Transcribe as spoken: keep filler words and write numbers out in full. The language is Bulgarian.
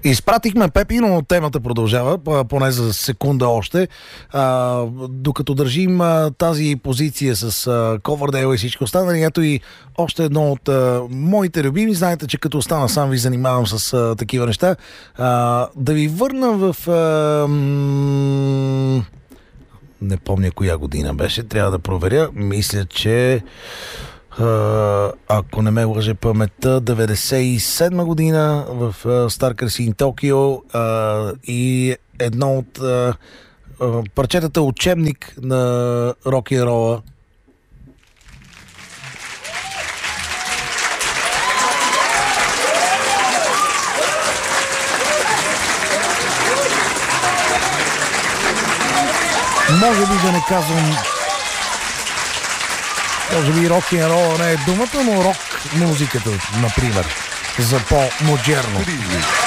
Изпратихме Пепи, но темата продължава, поне за секунда още. А, докато държим а, тази позиция с а, Ковердейл и всичко останали, ето и още едно от а, моите любими. Знаете, че като остана сам ви занимавам с а, такива неща. А, да ви върна в... А, м- не помня коя година беше, трябва да проверя. Мисля, че... Uh, ако не ме лъже паметта, деветдесет и седма година в uh, Стар Красин Токио uh, и едно от uh, uh, парчетата учебник на рок-н-рола. Може би да не казвам, може би рок-н-рол не е думата, но рок музиката, например, за по-модерно.